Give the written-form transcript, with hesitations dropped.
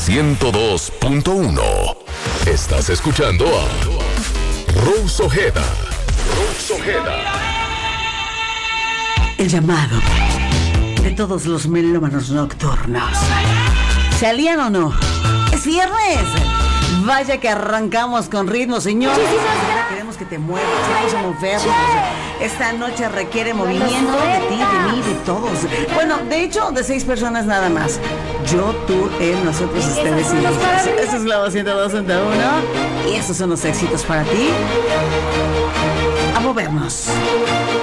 102.1. Estás escuchando a Rose Ojeda. Rose Ojeda. El llamado de todos los melómanos nocturnos. ¿Se alían o no? ¡Es viernes! Vaya que arrancamos con ritmo, señor. Queremos que te muevas, vamos a movernos. Esta noche requiere movimiento de ti, de mí, de todos. Bueno, de hecho, de 6 personas nada más. Yo, tú, él, nosotros, ustedes y ellos. Eso es Globo 102.1. Y esos son los éxitos para ti. A movernos.